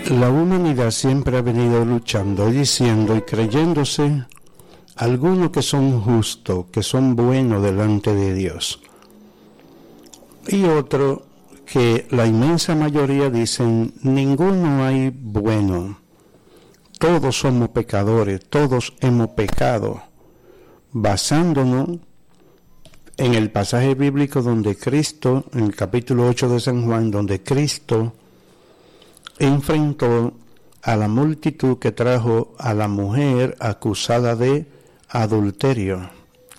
La humanidad siempre ha venido luchando, diciendo y creyéndose algunos que son justos, que son buenos delante de Dios. Y otro que la inmensa mayoría dicen, ninguno hay bueno. Todos somos pecadores, todos hemos pecado, basándonos en el pasaje bíblico donde Cristo, en el capítulo 8 de San Juan, donde Cristo enfrentó a la multitud que trajo a la mujer acusada de adulterio.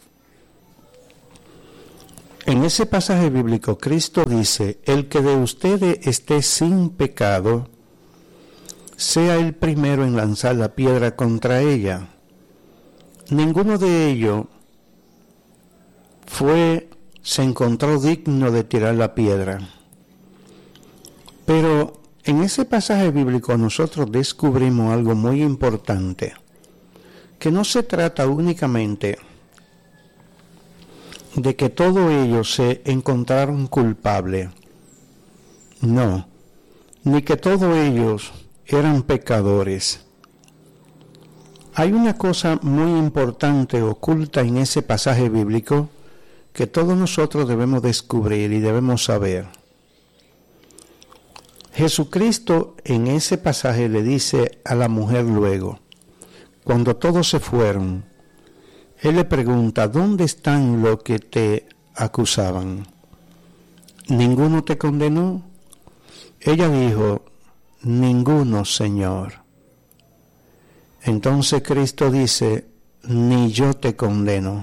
En ese pasaje bíblico Cristo dice, el que de ustedes esté sin pecado, sea el primero en lanzar la piedra contra ella. Ninguno de ellos se encontró digno de tirar la piedra. Pero en ese pasaje bíblico nosotros descubrimos algo muy importante, que no se trata únicamente de que todos ellos se encontraron culpables, no, ni que todos ellos eran pecadores. Hay una cosa muy importante oculta en ese pasaje bíblico que todos nosotros debemos descubrir y debemos saber. Jesucristo en ese pasaje le dice a la mujer luego, cuando todos se fueron, Él le pregunta, ¿dónde están los que te acusaban? ¿Ninguno te condenó? Ella dijo, ninguno, Señor. Entonces Cristo dice, ni yo te condeno.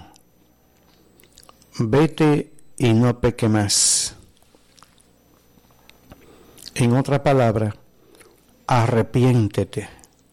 Vete y no peque más. En otra palabra, arrepiéntete.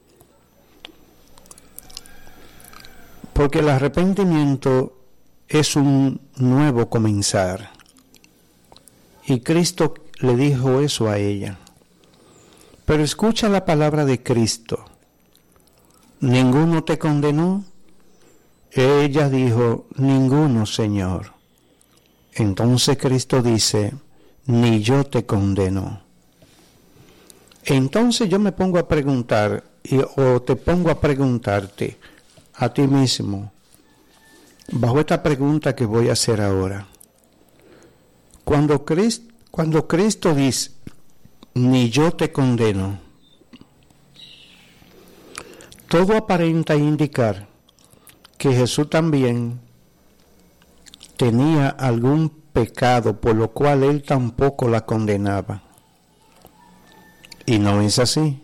Porque el arrepentimiento es un nuevo comenzar. Y Cristo le dijo eso a ella. Pero escucha la palabra de Cristo. ¿Ninguno te condenó? Ella dijo, ninguno, Señor. Entonces Cristo dice, ni yo te condeno. Entonces yo me pongo a preguntar, o te pongo a preguntarte a ti mismo, bajo esta pregunta que voy a hacer ahora. Cuando Cristo dice, ni yo te condeno, todo aparenta indicar que Jesús también tenía algún pecado por lo cual Él tampoco la condenaba. Y no es así.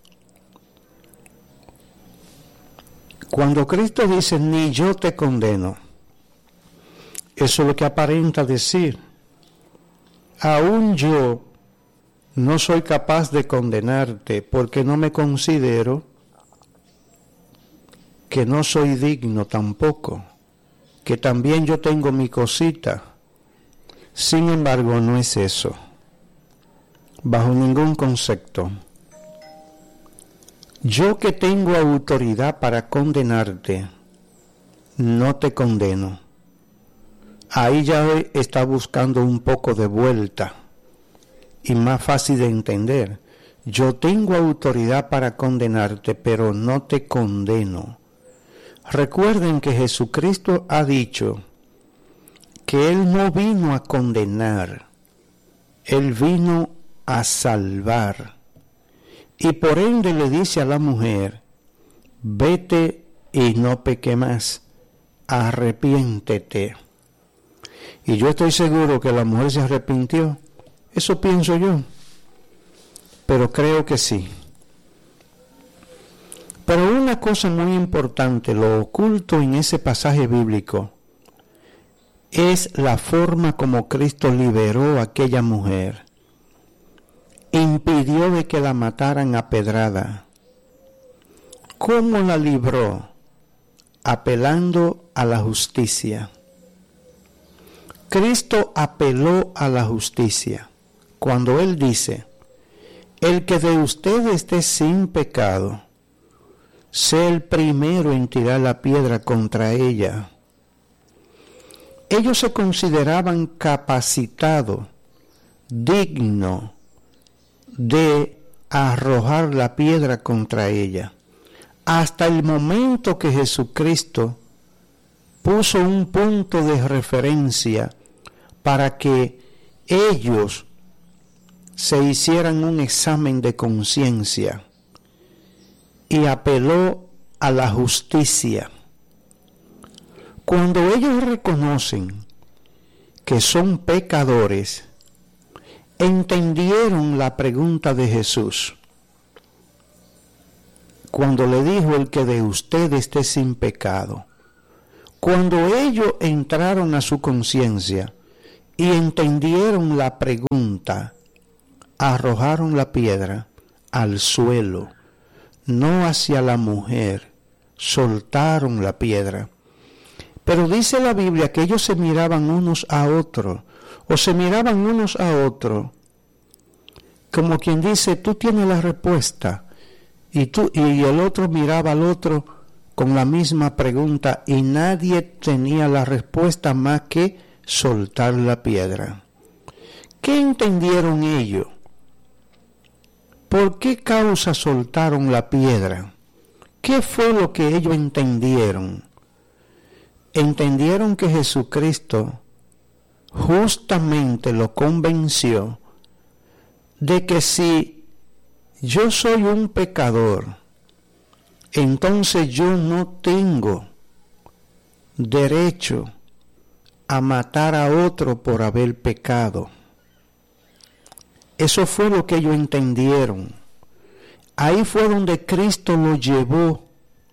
Cuando Cristo dice, ni yo te condeno, eso es lo que aparenta decir. Aún yo no soy capaz de condenarte porque no me considero que no soy digno tampoco, que también yo tengo mi cosita. Sin embargo, no es eso. Bajo ningún concepto. Yo que tengo autoridad para condenarte, no te condeno. Ahí ya está buscando un poco de vuelta y más fácil de entender. Yo tengo autoridad para condenarte, pero no te condeno. Recuerden que Jesucristo ha dicho que Él no vino a condenar, Él vino a salvar. Y por ende le dice a la mujer, vete y no peque más, arrepiéntete. Y yo estoy seguro que la mujer se arrepintió, eso pienso yo, pero creo que sí. Pero una cosa muy importante, lo oculto en ese pasaje bíblico, es la forma como Cristo liberó a aquella mujer. Impidió de que la mataran a pedrada. ¿Cómo la libró? Apelando a la justicia. Cristo apeló a la justicia cuando Él dice, el que de ustedes esté sin pecado, sea el primero en tirar la piedra contra ella. Ellos se consideraban capacitados, dignos de a arrojar la piedra contra ella, hasta el momento que Jesucristo puso un punto de referencia para que ellos se hicieran un examen de conciencia y apeló a la justicia. Cuando ellos reconocen que son pecadores, entendieron la pregunta de Jesús cuando le dijo: el que de usted esté sin pecado. Cuando ellos entraron a su conciencia y entendieron la pregunta, arrojaron la piedra al suelo, no hacia la mujer, soltaron la piedra. Pero dice la Biblia que ellos se miraban unos a otros, o se miraban unos a otros, como quien dice: tú tienes la respuesta, y el otro miraba al otro con la misma pregunta, y nadie tenía la respuesta más que soltar la piedra. ¿Qué entendieron ellos? ¿Por qué causa soltaron la piedra? ¿Qué fue lo que ellos entendieron? Entendieron que Jesucristo justamente lo convenció de que si yo soy un pecador, entonces yo no tengo derecho a matar a otro por haber pecado. Eso fue lo que ellos entendieron. Ahí fue donde Cristo lo llevó,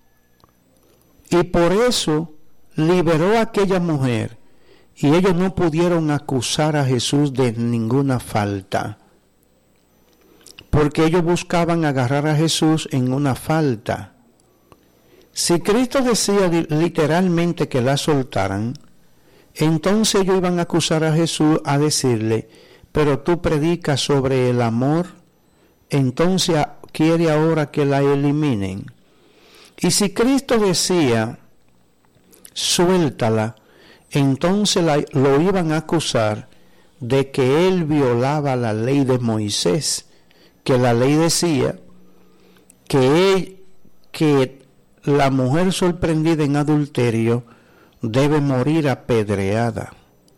y por eso liberó a aquella mujer, y ellos no pudieron acusar a Jesús de ninguna falta, porque ellos buscaban agarrar a Jesús en una falta. Si Cristo decía literalmente que la soltaran, entonces ellos iban a acusar a Jesús, a decirle: pero tú predicas sobre el amor, entonces quiere ahora que la eliminen. Y si Cristo decía: suéltala, entonces lo iban a acusar de que él violaba la ley de Moisés, que la ley decía que la mujer sorprendida en adulterio debe morir apedreada.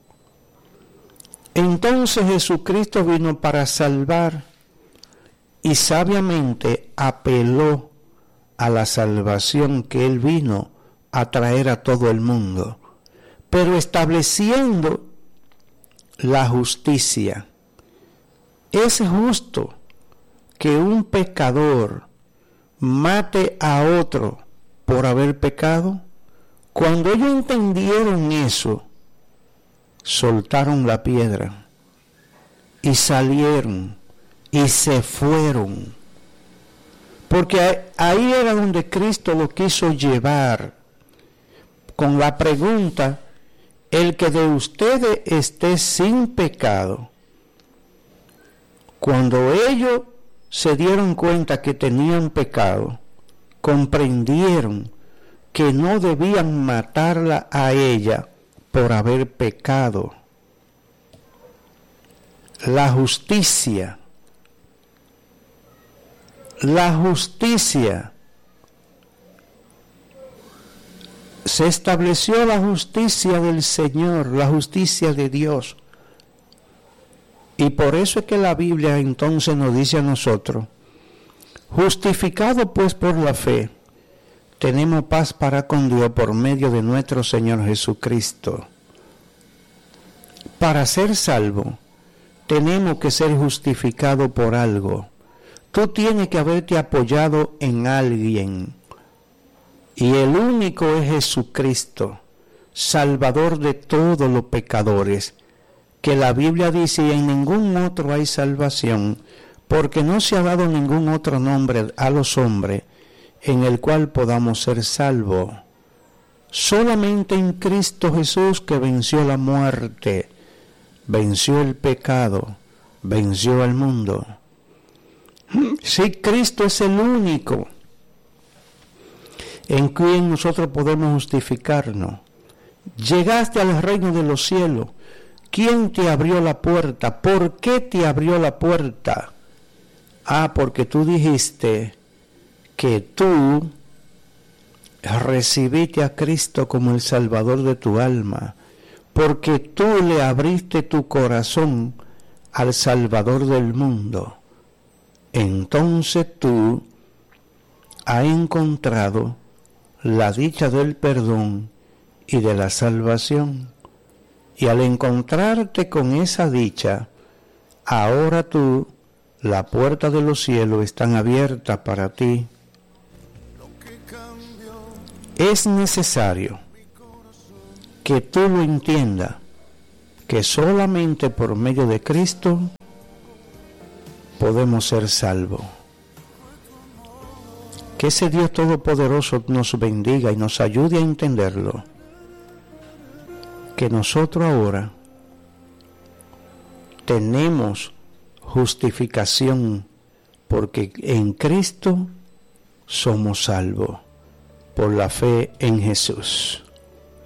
Entonces Jesucristo vino para salvar, y sabiamente apeló a la salvación que él vino a traer a todo el mundo, pero estableciendo la justicia. ¿Es justo que un pecador mate a otro por haber pecado? Cuando ellos entendieron eso, soltaron la piedra y salieron y se fueron, porque ahí era donde Cristo lo quiso llevar con la pregunta: el que de ustedes esté sin pecado. Cuando ellos se dieron cuenta que tenían pecado, comprendieron que no debían matarla a ella por haber pecado. La justicia se estableció, la justicia del Señor, la justicia de Dios. Y por eso es que la Biblia entonces nos dice a nosotros: justificado pues por la fe, tenemos paz para con Dios por medio de nuestro Señor Jesucristo. Para ser salvo, tenemos que ser justificados por algo. Tú tienes que haberte apoyado en alguien, y el único es Jesucristo, Salvador de todos los pecadores, que la Biblia dice: y en ningún otro hay salvación, porque no se ha dado ningún otro nombre a los hombres en el cual podamos ser salvos. Solamente en Cristo Jesús, que venció la muerte, venció el pecado, venció al mundo. Sí, Cristo es el único en quien nosotros podemos justificarnos. Llegaste al reino de los cielos. ¿Quién te abrió la puerta? ¿Por qué te abrió la puerta? porque tú dijiste que tú recibiste a Cristo como el Salvador de tu alma, porque tú le abriste tu corazón al Salvador del mundo. Entonces tú has encontrado la dicha del perdón y de la salvación. Y al encontrarte con esa dicha, ahora tú, la puerta de los cielos están abiertas para ti. Es necesario que tú lo entiendas, que solamente por medio de Cristo podemos ser salvos. Que ese Dios Todopoderoso nos bendiga y nos ayude a entenderlo. Que nosotros ahora tenemos justificación porque en Cristo somos salvos por la fe en Jesús.